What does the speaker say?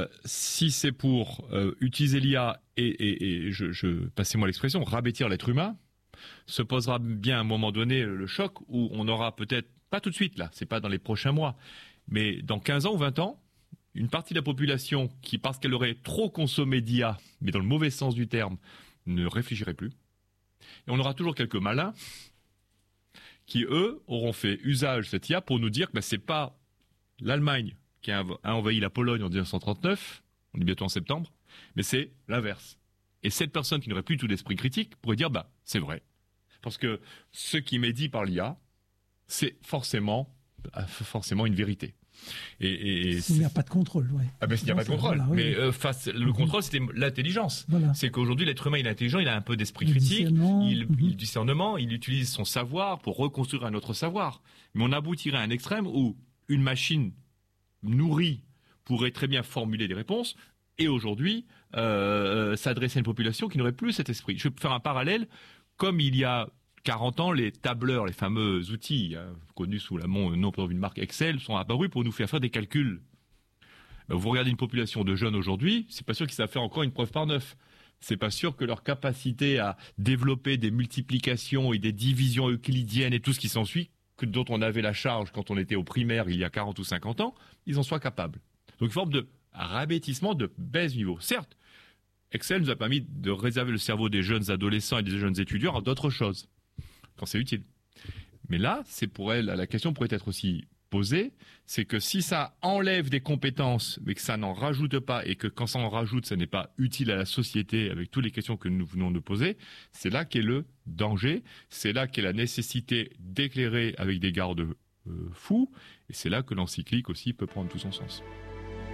Si c'est pour utiliser l'IA et passez-moi l'expression, rabêtir l'être humain, se posera bien à un moment donné le choc où on aura peut-être, pas tout de suite là, c'est pas dans les prochains mois, mais dans 15 ans ou 20 ans, une partie de la population qui, parce qu'elle aurait trop consommé d'IA, mais dans le mauvais sens du terme, ne réfléchirait plus. Et on aura toujours quelques malins qui, eux, auront fait usage de cette IA pour nous dire que c'est pas l'Allemagne qui a envahi la Pologne en 1939, on est bientôt en septembre, mais c'est l'inverse. Et cette personne qui n'aurait plus tout d'esprit critique pourrait dire, c'est vrai. Parce que ce qui m'est dit par l'IA, c'est forcément une vérité. S'il n'y a pas de contrôle, oui. S'il n'y a pas de contrôle. Voilà, mais le contrôle, c'était l'intelligence. Voilà. C'est qu'aujourd'hui, l'être humain, il est intelligent, il a un peu d'esprit critique, il discernement, il utilise son savoir pour reconstruire un autre savoir. Mais on aboutirait à un extrême où une machine nourrie pourrait très bien formuler des réponses et aujourd'hui s'adresser à une population qui n'aurait plus cet esprit. Je vais faire un parallèle. Comme il y a 40 ans, les tableurs, les fameux outils connus sous le nom d'une marque Excel, sont apparus pour nous faire des calculs. Vous regardez une population de jeunes aujourd'hui, c'est pas sûr qu'ils savent faire encore une preuve par 9. C'est pas sûr que leur capacité à développer des multiplications et des divisions euclidiennes et tout ce qui s'ensuit, dont on avait la charge quand on était au primaire il y a 40 ou 50 ans, ils en soient capables. Donc une forme de rabêtissement, de baisse du niveau. Certes, Excel nous a permis de réserver le cerveau des jeunes adolescents et des jeunes étudiants à d'autres choses, quand c'est utile. Mais là, la question pourrait être aussi posée, c'est que si ça enlève des compétences, mais que ça n'en rajoute pas, et que quand ça en rajoute, ça n'est pas utile à la société avec toutes les questions que nous venons de poser, c'est là qu'est le danger, c'est là qu'est la nécessité d'éclairer avec des garde-fous, et c'est là que l'encyclique aussi peut prendre tout son sens.